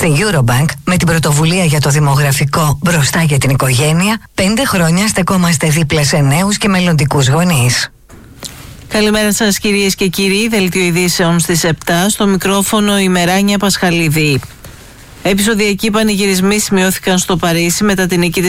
Στην Eurobank, με την πρωτοβουλία για το δημογραφικό μπροστά για την οικογένεια, 5 χρόνια στεκόμαστε δίπλα σε νέους και μελλοντικούς γονείς. Καλημέρα σας κυρίες και κύριοι, δελτίο ειδήσεων στις 7, στο μικρόφωνο η Μεράνια Πασχαλίδη. Επεισοδιακοί πανηγυρισμοί σημειώθηκαν στο Παρίσι μετά την νίκη της